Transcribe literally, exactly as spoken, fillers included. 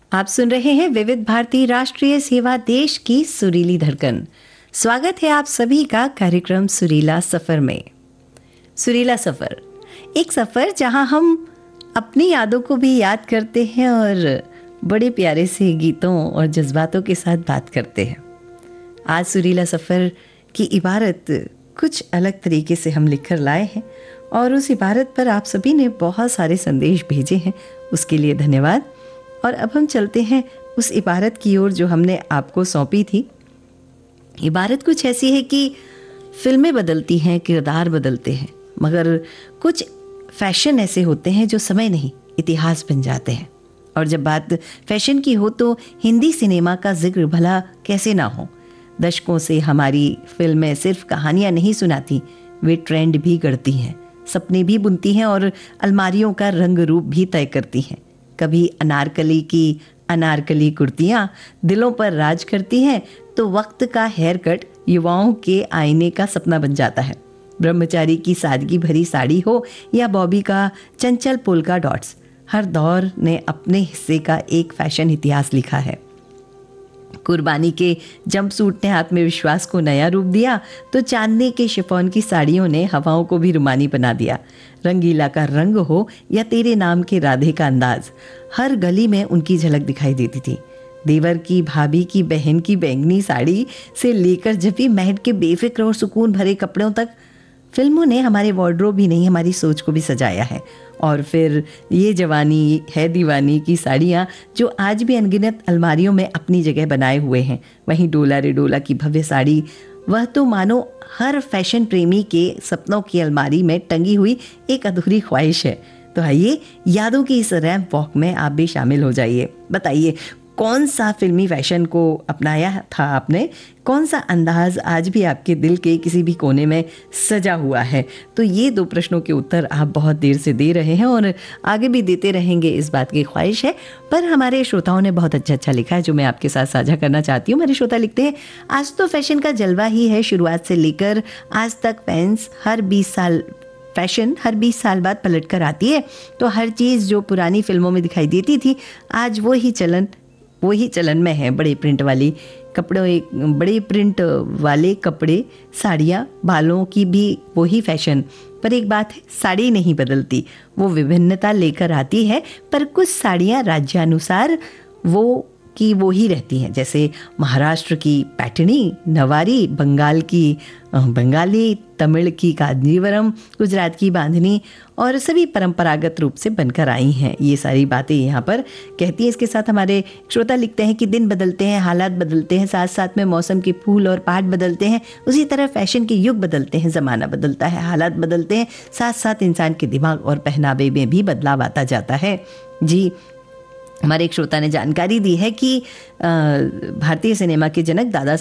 आप सुन रहे हैं विविध भारती राष्ट्रीय सेवा, देश की सुरीली धड़कन। स्वागत है आप सभी का कार्यक्रम सुरीला सफर में। सुरीला सफर, एक सफर जहां हम अपनी यादों को भी याद करते हैं और बड़े प्यारे से गीतों और जज्बातों के साथ बात करते हैं। आज सुरीला सफर की इबारत कुछ अलग तरीके से हम लिख कर लाए हैं और उस इबारत पर आप सभी ने बहुत सारे संदेश भेजे हैं, उसके लिए धन्यवाद। और अब हम चलते हैं उस इबारत की ओर जो हमने आपको सौंपी थी। इबारत कुछ ऐसी है कि फिल्में बदलती हैं, किरदार बदलते हैं, मगर कुछ फैशन ऐसे होते हैं जो समय नहीं इतिहास बन जाते हैं। और जब बात फैशन की हो तो हिंदी सिनेमा का जिक्र भला कैसे ना हो। दशकों से हमारी फिल्में सिर्फ कहानियां नहीं सुनाती, वे ट्रेंड भी गढ़ती हैं, सपने भी बुनती हैं और अलमारियों का रंग रूप भी तय करती हैं। कभी अनारकली की अनारकली कुर्तियां दिलों पर राज करती हैं तो वक्त का हेयर कट युवाओं के आईने का सपना बन जाता है। ब्रह्मचारी की सादगी भरी साड़ी हो या बॉबी का चंचल पोल्का डॉट्स, हर दौर ने अपने हिस्से का एक फैशन इतिहास लिखा है। कुर्बानी के जंपसूट ने आत्मविश्वास को नया रूप दिया तो चांदनी के शिफॉन की साड़ियों ने हवाओं को भी रुमानी बना दिया। रंगीला का रंग हो या तेरे नाम के राधे का अंदाज, हर गली में उनकी झलक दिखाई देती थी। देवर की, भाभी की, बहन की बैंगनी साड़ी से लेकर जबी महड के बेफिक्र और सुकून भरे कपड़ों तक फिल्मों ने हमारे वार्डरोब भी नहीं, हमारी सोच को भी सजाया है। और फिर ये जवानी है दीवानी की साड़ियाँ जो आज भी अनगिनत अलमारियों में अपनी जगह बनाए हुए हैं। वहीं डोला रे डोला की भव्य साड़ी, वह तो मानो हर फैशन प्रेमी के सपनों की अलमारी में टंगी हुई एक अधूरी ख्वाहिश है। तो आइए यादों की इस रैंप वॉक में आप भी शामिल हो जाइए। बताइए कौन सा फिल्मी फैशन को अपनाया था आपने, कौन सा अंदाज आज भी आपके दिल के किसी भी कोने में सजा हुआ है। तो ये दो प्रश्नों के उत्तर आप बहुत देर से दे रहे हैं और आगे भी देते रहेंगे, इस बात की ख्वाहिश है। पर हमारे श्रोताओं ने बहुत अच्छा अच्छा लिखा है जो मैं आपके साथ साझा करना चाहती हूँ। हमारे श्रोता लिखते हैं, आज तो फैशन का जलवा ही है, शुरुआत से लेकर आज तक फैंस हर बीस साल फैशन हर बीस साल बाद पलट कर आती है। तो हर चीज़ जो पुरानी फिल्मों में दिखाई देती थी आज वो ही चलन वो ही चलन में है। बड़े प्रिंट वाली कपड़े बड़े प्रिंट वाले कपड़े, साड़ियाँ, बालों की भी वही फैशन। पर एक बात है, साड़ी नहीं बदलती, वो विभिन्नता लेकर आती है। पर कुछ साड़ियाँ राज्यानुसार वो की वो ही रहती हैं, जैसे महाराष्ट्र की पैठनी, नवारी, बंगाल की बंगाली, तमिल की कांजीवरम, गुजरात की बांधनी, और सभी परंपरागत रूप से बनकर आई हैं। ये सारी बातें यहाँ पर कहती हैं। इसके साथ हमारे श्रोता लिखते हैं कि दिन बदलते हैं, हालात बदलते हैं, साथ साथ में मौसम के फूल और पात बदलते हैं, उसी तरह फैशन के युग बदलते हैं, ज़माना बदलता है, हालात बदलते हैं, साथ साथ इंसान के दिमाग और पहनावे में भी बदलाव आता जाता है। जी, हमारे एक श्रोता ने जानकारी दी है कि भारतीय सिनेमा के जनक दादा